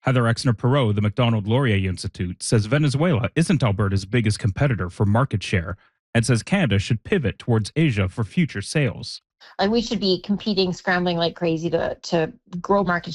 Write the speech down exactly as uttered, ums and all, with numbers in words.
Heather Exner-Perot, the Macdonald Laurier Institute, says Venezuela isn't Alberta's biggest competitor for market share and says Canada should pivot towards Asia for future sales. Like we should be competing, scrambling like crazy to to grow market